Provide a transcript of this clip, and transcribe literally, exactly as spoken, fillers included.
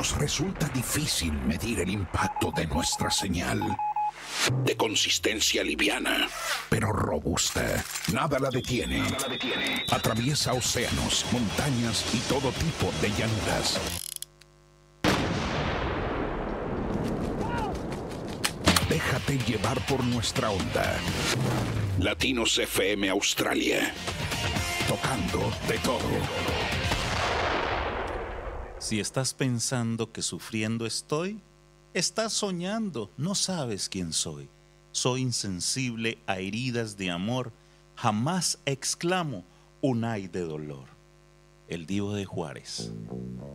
Nos resulta difícil medir el impacto de nuestra señal. De consistencia liviana, pero robusta. Nada la detiene. Nada la detiene. Atraviesa océanos, montañas y todo tipo de llanuras. Déjate llevar por nuestra onda. Latinos F M Australia. Tocando de todo. Si estás pensando que sufriendo estoy, estás soñando, no sabes quién soy. Soy insensible a heridas de amor, jamás exclamo un ay de dolor. El Divo de Juárez.